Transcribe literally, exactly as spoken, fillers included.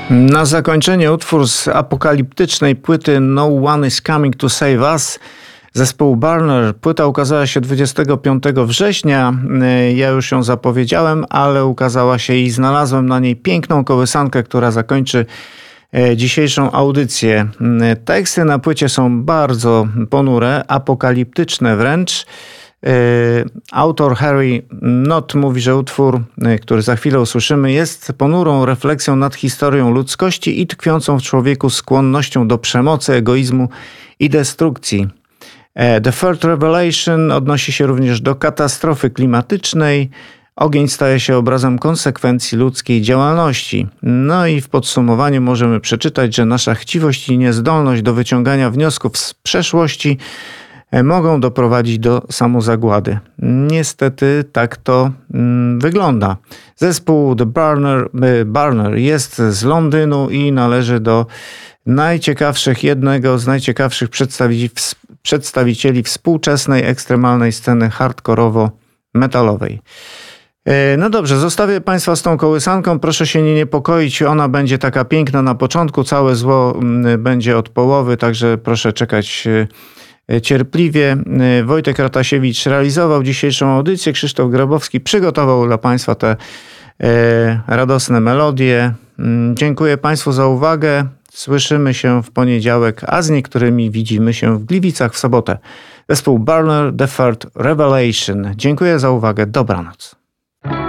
Na zakończenie utwór z apokaliptycznej płyty No One Is Coming To Save Us zespołu Burner. Płyta ukazała się dwudziestego piątego września. Ja już ją zapowiedziałem, ale ukazała się i znalazłem na niej piękną kołysankę, która zakończy dzisiejszą audycję. Teksty na płycie są bardzo ponure, apokaliptyczne wręcz. Autor Harry Knott mówi, że utwór, który za chwilę usłyszymy, jest ponurą refleksją nad historią ludzkości i tkwiącą w człowieku skłonnością do przemocy, egoizmu i destrukcji. The Third Revelation odnosi się również do katastrofy klimatycznej. Ogień staje się obrazem konsekwencji ludzkiej działalności. No i w podsumowaniu możemy przeczytać, że nasza chciwość i niezdolność do wyciągania wniosków z przeszłości mogą doprowadzić do samozagłady. Niestety tak to mm, wygląda. Zespół The Burner, Burner jest z Londynu i należy do najciekawszych, jednego z najciekawszych przedstawicieli, przedstawicieli współczesnej, ekstremalnej sceny hardkorowo-metalowej. No dobrze, zostawię Państwa z tą kołysanką. Proszę się nie niepokoić, ona będzie taka piękna na początku, całe zło będzie od połowy, także proszę czekać cierpliwie. Wojtek Ratasiewicz realizował dzisiejszą audycję. Krzysztof Grabowski przygotował dla Państwa te radosne melodie. Dziękuję Państwu za uwagę. Słyszymy się w poniedziałek, a z niektórymi widzimy się w Gliwicach w sobotę. Zespół Burner, The Third Revelation. Dziękuję za uwagę. Dobranoc.